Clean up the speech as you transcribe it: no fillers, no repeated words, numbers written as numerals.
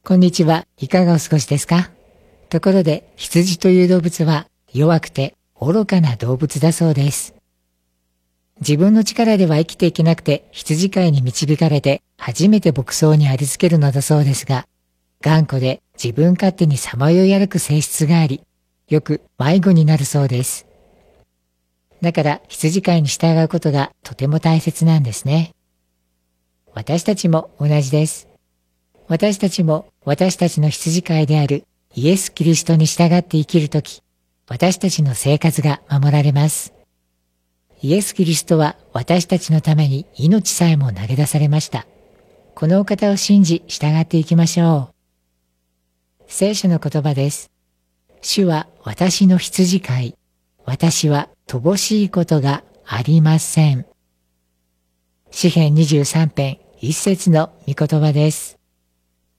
こんにちは。いかがお過ごしですか？ところで、羊という動物は弱くて愚かな動物だそうです。自分の力では生きていけなくて羊飼いに導かれて初めて牧草にありつけるのだそうですが、頑固で自分勝手にさまよい歩く性質があり、よく迷子になるそうです。だから羊飼いに従うことがとても大切なんですね。私たちも同じです。私たちも私たちの羊飼いであるイエス・キリストに従って生きるとき、私たちの生活が守られます。イエス・キリストは私たちのために命さえも投げ出されました。このお方を信じ従っていきましょう。聖書の言葉です。主は私の羊飼い。私は乏しいことがありません。詩編23編1節の御言葉です。